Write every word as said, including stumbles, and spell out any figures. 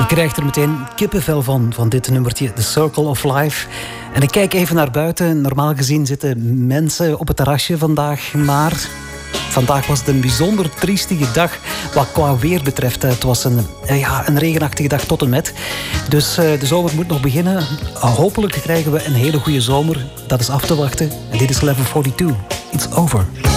Je krijgt er meteen kippenvel van, van dit nummertje, The Circle of Life. En ik kijk even naar buiten. Normaal gezien zitten mensen op het terrasje vandaag, maar vandaag was het een bijzonder triestige dag wat qua weer betreft. Het was een, ja, een regenachtige dag tot en met. Dus uh, de zomer moet nog beginnen. Uh, hopelijk krijgen we een hele goede zomer. Dat is af te wachten. En dit is Level tweeënveertig. It's over.